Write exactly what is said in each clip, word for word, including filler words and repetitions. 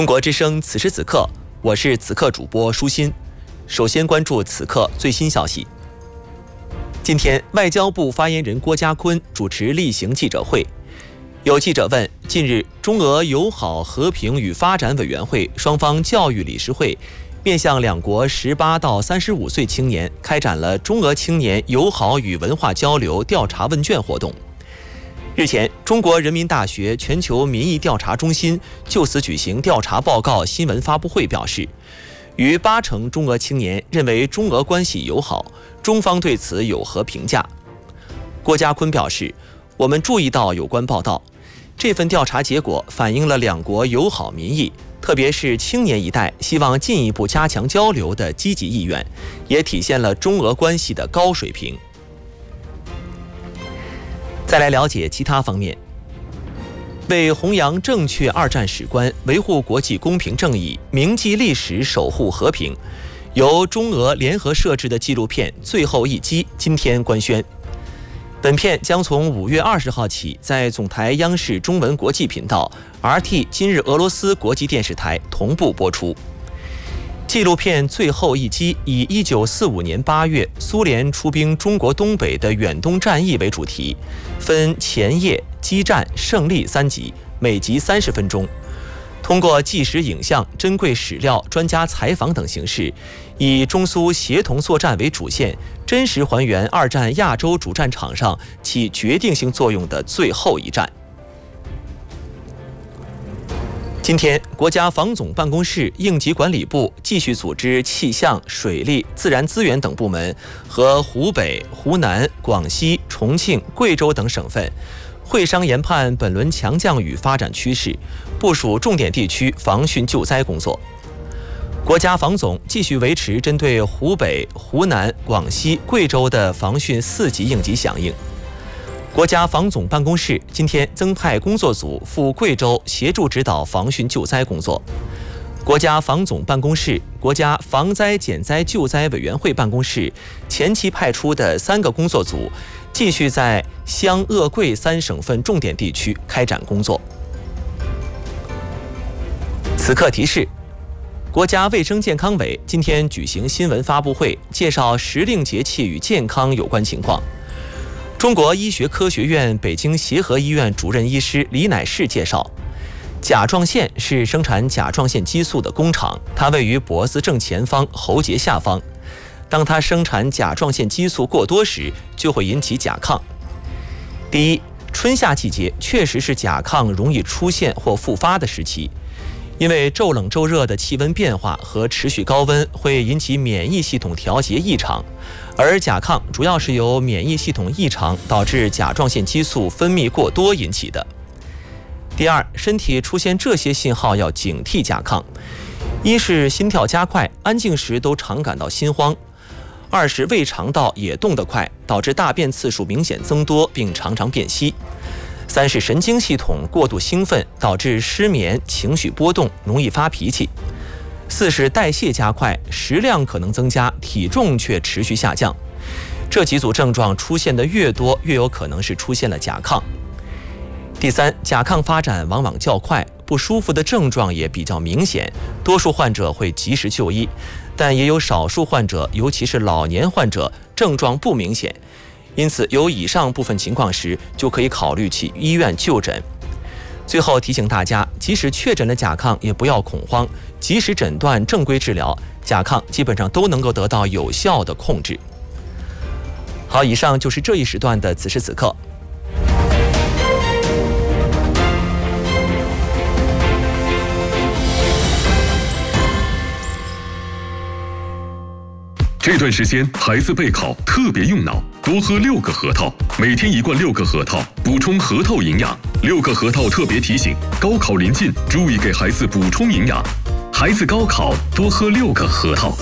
中国之声此时此刻，我是此刻主播舒心。首先关注此刻最新消息。今天，外交部发言人郭家坤主持例行记者会。有记者问，近日中俄友好和平与发展委员会双方教育理事会面向两国十八到三十五岁青年开展了中俄青年友好与文化交流调查问卷活动。日前，中国人民大学全球民意调查中心就此举行调查报告新闻发布会，表示，逾八成中俄青年认为中俄关系友好，中方对此有何评价？郭家坤表示，我们注意到有关报道，这份调查结果反映了两国友好民意，特别是青年一代希望进一步加强交流的积极意愿，也体现了中俄关系的高水平。再来了解其他方面。为弘扬正确二战史观，维护国际公平正义，铭记历史，守护和平，由中俄联合摄制的纪录片《最后一击》今天官宣。本片将从五月二十号起，在总台央视中文国际频道、R T 今日俄罗斯国际电视台同步播出。纪录片《最后一击》以一九四五年八月苏联出兵中国东北的远东战役为主题，分前夜、激战、胜利三集，每集三十分钟。通过纪实影像、珍贵史料、专家采访等形式，以中苏协同作战为主线，真实还原二战亚洲主战场上起决定性作用的最后一战。今天，国家防总办公室应急管理部继续组织气象、水利、自然资源等部门和湖北、湖南、广西、重庆、贵州等省份会商研判本轮强降雨发展趋势，部署重点地区防汛救灾工作。国家防总继续维持针对湖北、湖南、广西、贵州的防汛四级应急响应。国家防总办公室今天增派工作组赴贵州协助指导防汛救灾工作。国家防总办公室、国家防灾减灾救灾委员会办公室前期派出的三个工作组，继续在湘鄂贵三省份重点地区开展工作。此刻提示，国家卫生健康委今天举行新闻发布会，介绍时令节气与健康有关情况。中国医学科学院北京协和医院主任医师李乃士介绍，甲状腺是生产甲状腺激素的工厂，它位于脖子正前方、喉结下方。当它生产甲状腺激素过多时，就会引起甲亢。第一，春夏季节确实是甲亢容易出现或复发的时期，因为骤冷骤热的气温变化和持续高温会引起免疫系统调节异常，而甲亢主要是由免疫系统异常导致甲状腺激素分泌过多引起的。第二，身体出现这些信号要警惕甲亢：一是心跳加快，安静时都常感到心慌；二是胃肠道也动得快，导致大便次数明显增多，并常常便稀；三是神经系统过度兴奋，导致失眠、情绪波动，容易发脾气；四是代谢加快，食量可能增加，体重却持续下降。这几组症状出现的越多，越有可能是出现了甲亢。第三，甲亢发展往往较快，不舒服的症状也比较明显，多数患者会及时就医，但也有少数患者，尤其是老年患者，症状不明显，因此有以上部分情况时，就可以考虑去医院就诊。最后提醒大家，即使确诊了甲亢，也不要恐慌，及时诊断、正规治疗，甲亢基本上都能够得到有效的控制。好，以上就是这一时段的此时此刻。 这段时间孩子备考特别用脑，多喝六个核桃，每天一罐六个核桃，补充核桃营养。六个核桃特别提醒：高考临近，注意给孩子补充营养。孩子高考多喝六个核桃。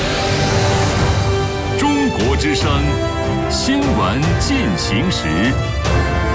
中国之声，新闻进行时。